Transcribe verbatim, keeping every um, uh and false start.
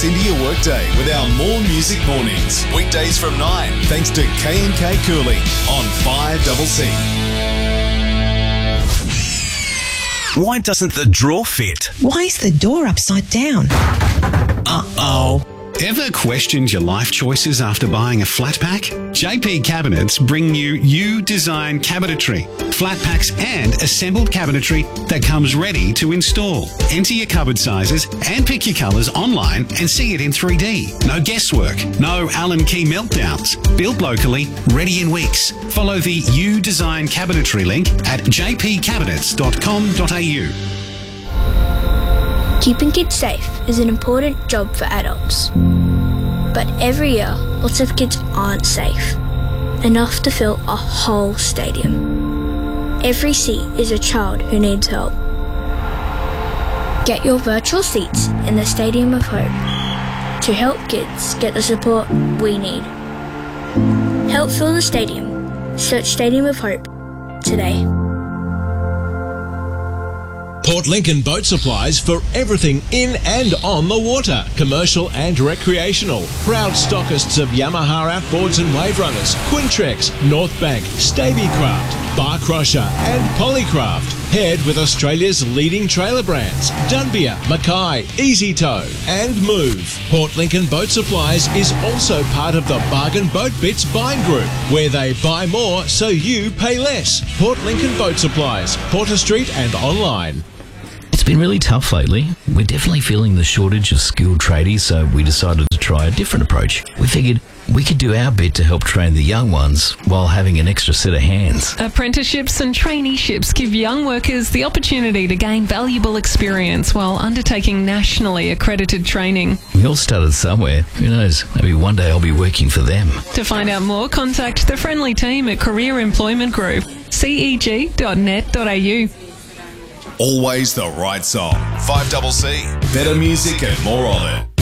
us into your workday with our More Music Mornings. Weekdays from nine, thanks to K and K Cooling on five C C. Why doesn't the drawer fit? Why is the door upside down? Uh-oh. Ever questioned your life choices after buying a flat pack? J P Cabinets bring you U-Design Cabinetry. Flat packs and assembled cabinetry that comes ready to install. Enter your cupboard sizes and pick your colours online and see it in three D. No guesswork, no Allen key meltdowns. Built locally, ready in weeks. Follow the U-Design Cabinetry link at j p cabinets dot com dot a u. Keeping kids safe is an important job for adults. But every year, lots of kids aren't safe enough to fill a whole stadium. Every seat is a child who needs help. Get your virtual seats in the Stadium of Hope to help kids get the support we need. Help fill the stadium. Search Stadium of Hope today. Port Lincoln Boat Supplies for everything in and on the water, commercial and recreational. Proud stockists of Yamaha outboards and wave runners, Quintrex, North Bank, Stabycraft, Bar Crusher and Polycraft. Paired with Australia's leading trailer brands, Dunbia, Mackay, Easy Tow and Move. Port Lincoln Boat Supplies is also part of the Bargain Boat Bits buying group, where they buy more so you pay less. Port Lincoln Boat Supplies, Porter Street and online. It's been really tough lately. We're definitely feeling the shortage of skilled tradies, so we decided to try a different approach. We figured we could do our bit to help train the young ones while having an extra set of hands. Apprenticeships and traineeships give young workers the opportunity to gain valuable experience while undertaking nationally accredited training. We all started somewhere. Who knows? Maybe one day I'll be working for them. To find out more, contact the friendly team at Career Employment Group, c e g dot net dot a u. Always the right song. five C C. Better music and more of it.